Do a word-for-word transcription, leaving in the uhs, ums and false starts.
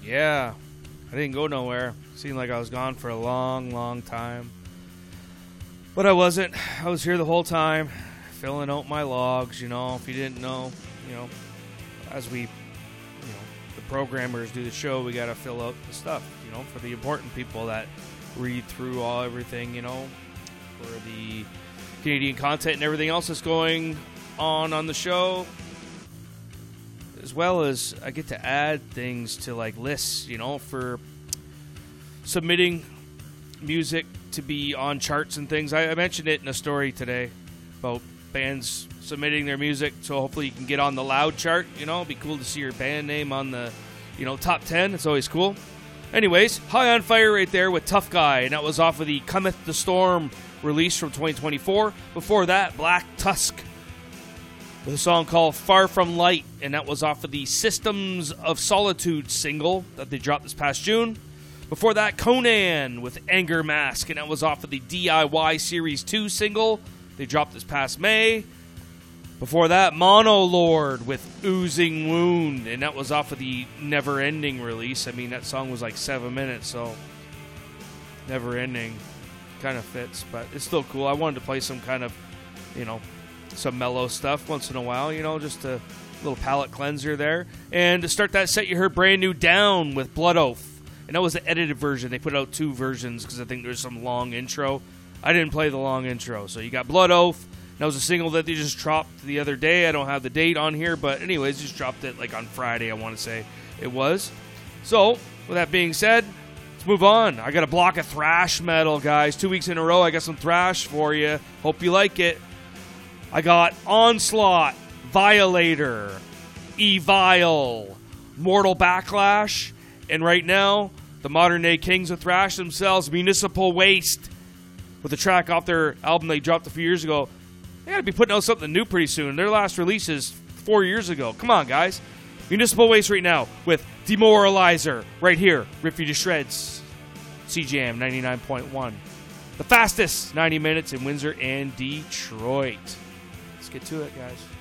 Yeah, I didn't go nowhere. Seemed like I was gone for a long, long time. But I wasn't. I was here the whole time, filling out my logs, you know, if you didn't know, you know, as we, you know, the programmers do the show, we got to fill out the stuff, you know, for the important people that read through all everything, you know, for the Canadian content and everything else that's going on on the show. As well as I get to add things to like lists, you know, for submitting music to be on charts and things. I, I mentioned it in a story today about bands submitting their music, so hopefully you can get on the Loud chart. You know, it'd be cool to see your band name on the, you know, top ten. It's always cool. Anyways, High on Fire right there with Tough Guy, and that was off of the Cometh the Storm release from twenty twenty-four. Before that, Black Tusk with a song called Far From Light, and that was off of the Systems of Solitude single that they dropped this past June. Before that, Conan with Anger Mask, and that was off of the D I Y Series two single they dropped this past May. Before that, Monolord with Oozing Wound, and that was off of the Never Ending release. I mean, that song was like seven minutes, so Never Ending kind of fits, but it's still cool. I wanted to play some kind of, you know, some mellow stuff once in a while, you know, just a little palate cleanser there. And to start that set, you heard Brand New Down with Blood Oath, and that was the edited version. They put out two versions because I think there's some long intro. I didn't play the long intro, so you got Blood Oath. That was a single that they just dropped the other day. I don't have the date on here, but anyways, just dropped it like on Friday, I want to say it was. So, with that being said, let's move on. I got a block of thrash metal, guys. Two weeks in a row, I got some thrash for you. Hope you like it. I got Onslaught, Violator, Evile, Mortal Backlash, and right now, the modern-day kings of thrash themselves, Municipal Waste, with a track off their album they dropped a few years ago. They gotta be putting out something new pretty soon. Their last release is four years ago. Come on, guys. Municipal Waste right now with Demoralizer right here. Rip you to shreds. C J M ninety-nine point one. The fastest ninety minutes in Windsor and Detroit. Let's get to it, guys.